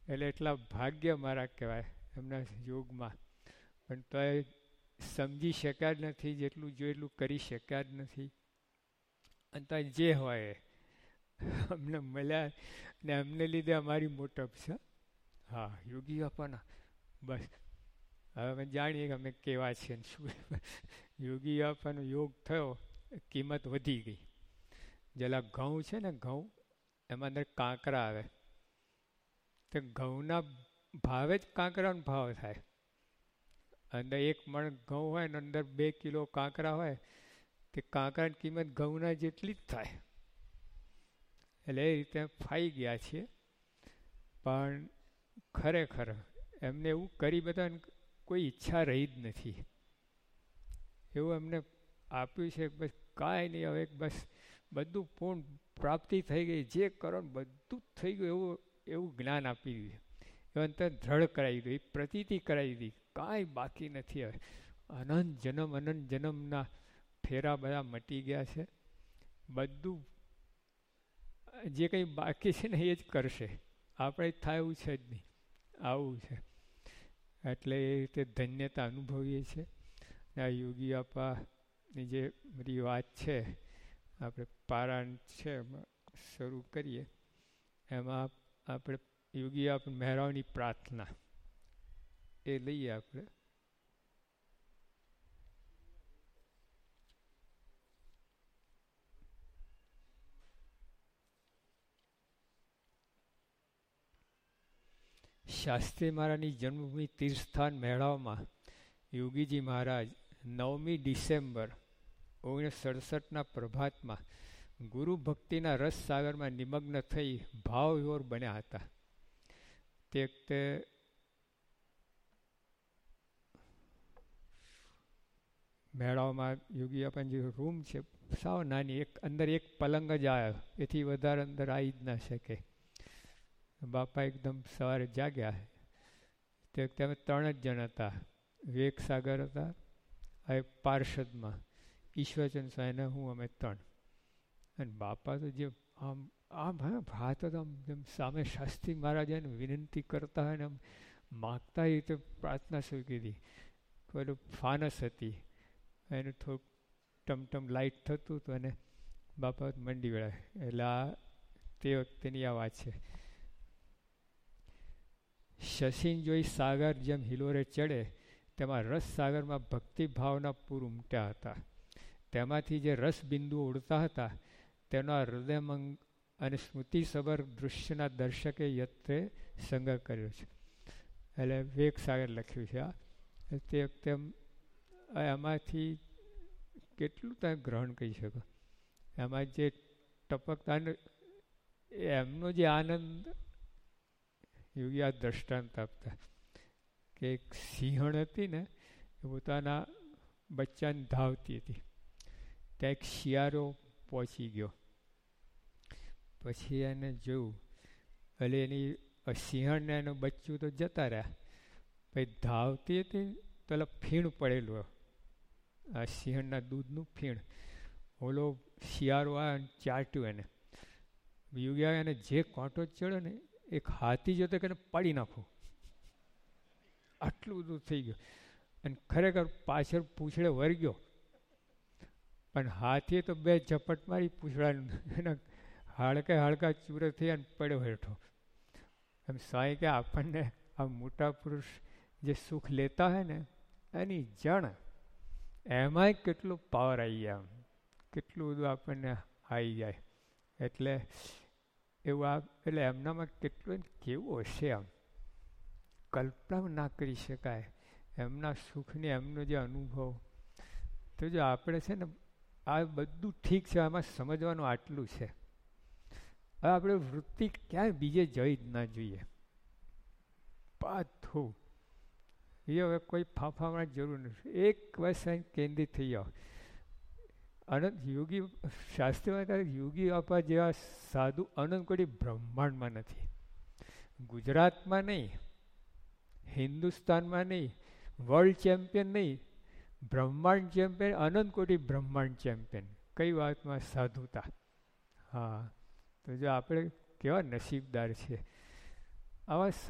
એટલે એટલા ભાગ્ય મારા કહેવાય એમના યોગમાં. પણ તો એ સમજી શક્યા જ નથી, જેટલું જોઈએ એટલું કરી શક્યા જ નથી. અને તો જે હોય અમને મળ્યા ને એમને લીધે અમારી મોટપ છે. હા, યોગી આપવાના બસ. હવે અમે જાણીએ કે અમે કેવા છીએ ને શું. યોગી આપવાનો યોગ થયો, કિંમત વધી ગઈ. જેલા ઘઉં છે ને, ઘઉં એમાં અંદર કાંકરા આવે, તો ઘઉંના ભાવે જ કાંકરાનો ભાવ થાય. અંદર 1 મણ ઘઉં હોય ને અંદર 2 કિલો કાંકરા હોય, તે કાંકરાની કિંમત ઘઉંના જેટલી જ થાય. એટલે એ રીતે ફાઈ ગયા છીએ. પણ ખરેખર એમને એવું કરી બધાને કોઈ ઈચ્છા રહી જ નથી. એવું એમને આપ્યું છે બસ કાંઈ નહીં, હવે બસ બધું પૂર્ણ પ્રાપ્તિ થઈ ગઈ, જે કરો ને બધું જ થઈ ગયું એવું જ્ઞાન આપી દીધું. એ અંતર દ્રઢ કરાવી દીધું, એ પ્રતીતિ કરાવી દીધી, કાંઈ બાકી નથી. હવે અનંત જન્મના ફેરા બધા મટી ગયા છે. બધું જે કંઈ બાકી છે ને એ જ કરશે, આપણે થાય એવું છે જ નહીં. આવું છે. એટલે એ રીતે ધન્યતા અનુભવીએ છીએ. આ યોગી અપાની જે બધી વાત છે, આપણે પારાયણ છે એમાં શરૂ કરીએ. એમાં આપણે યોગી આપ મહેરાવની પ્રાર્થના એ લઈએ આપણે. શાસ્ત્રી મહારાજની જન્મભૂમિ તીર્થસ્થાન મહેરાવમાં યોગીજી મહારાજ 9મી ડિસેમ્બર 1967ના પ્રભાતમાં ગુરુ ભક્તિના રસ સાગરમાં નિમગ્ન થઈ ભાવવિભોર બન્યા હતા. તે વખતે મેળાઓમાં યોગી આપણને જે રૂમ છે સાવ નાની, અંદર એક પલંગ જ આવ્યો, એથી વધારે અંદર આવી જ ના શકે. બાપા એકદમ સવારે જાગ્યા. તે વખતે અમે 3 જ જણ હતા. વિવેક સાગર હતા, આ પાર્ષદમાં ઈશ્વરચંદ સ્વામીને હું, અમે 3. અને બાપા તો જે આમ હાથ તો આમ જેમ સામે શાસ્ત્રી મહારાજને વિનંતી કરતા હોય ને આમ માગતા એ રીતે પ્રાર્થના શરૂ કરી. પેલું ફાનસ હતી, એનું થોડુંક ટમટમ લાઇટ થતું હતું અને બાપા મંડી વળાય. એટલે આ તે વખતેની આ વાત છે. શશીન જોઈ સાગર જેમ હિલોરે ચડે, તેમાં રસ સાગરમાં ભક્તિ ભાવના પૂર ઉમટ્યા હતા. તેમાંથી જે રસ બિંદુઓ ઉડતા હતા તેનો આ હૃદયમંગ અને સ્મૃતિસભર દૃશ્યના દર્શકે યત્રે સંગ્રહ કર્યો છે. એટલે વિવેક સાગર લખ્યું છે આ. તે વખતે એમાંથી કેટલું તમે ગ્રહણ કરી શકો. એમાં જે ટપકતા એમનો જે આનંદ યોગી આ દ્રષ્ટાંત આપતા કે એક સિંહણ હતી ને એ પોતાના બચ્ચાને ધાવતી હતી. ત્યાં એક શિયાળો પહોંચી ગયો. પછી એને જોયું, એટલે એની સિંહણને એનું બચ્ચું તો જતા રહ્યા. પછી ધાવતી હતી તો એટલે ફીણ પડેલું, આ સિંહણના દૂધનું ફીણ. ઓલો શિયાળો આ ચાટ્યું એને. યોગી એને જે કાંટો ચડ્યો ને એક હાથી જોતો કે પાડી નાખું, આટલું બધું થઈ ગયું. અને ખરેખર પાછળ પૂંછડે વર્ગ્યો, પણ હાથીએ તો 2 ઝપટ મારી પૂંછડાને, એના હાડકા ચૂરે થઈ અને પડ્યો હેઠો. એમ સાંઈ કે આપણને આ મોટા પુરુષ જે સુખ લેતા હોય ને એની જણ એમાંય કેટલું પાવર આવી જાય, કેટલું બધું આપણને આવી જાય. એટલે એવું એટલે એમનામાં કેટલું કેવું હશે, આમ કલ્પના ના કરી શકાય એમના સુખને, એમનો જે અનુભવ. તો જો આપણે છે ને આ બધું ઠીક છે, આમાં સમજવાનું આટલું છે. હવે આપણે વૃત્તિ ક્યાંય બીજે જઈ જ ના જોઈએ. પાથું એ હવે કોઈ ફાંફામાં જરૂર નથી. એક વર્ષ કેન્દ્રિત થઈ જાઓ. અનંત યોગી શાસ્ત્રીમાં કહે યોગી આપવા જેવા સાધુ અનંત કોટી બ્રહ્માંડમાં નથી. ગુજરાતમાં નહીં, હિન્દુસ્તાનમાં નહીં, વર્લ્ડ ચેમ્પિયન નહીં, બ્રહ્માંડ ચેમ્પિયન, અનંત કોટી બ્રહ્માંડ ચેમ્પિયન. કઈ વાતમાં સાધુતા. હા, તો જો આપણે કેવા નસીબદાર છે આવા